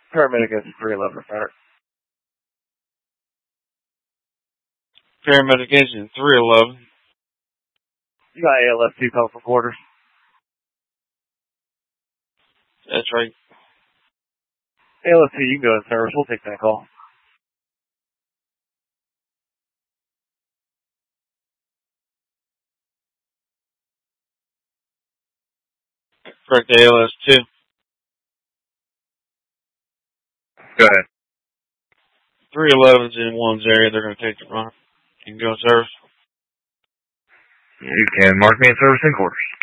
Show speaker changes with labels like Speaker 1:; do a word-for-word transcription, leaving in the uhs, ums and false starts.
Speaker 1: Paramedic is three eleven, Frederick.
Speaker 2: Paramedic engine three eleven.
Speaker 1: You got A L S two call for quarters.
Speaker 2: That's right.
Speaker 1: A L S two, you can go in service. We'll take that call.
Speaker 2: Correct, A L S two.
Speaker 1: Go ahead.
Speaker 2: three eleven's in one's area. They're going to take the run. You can go in service.
Speaker 1: You can mark me in service in quarters.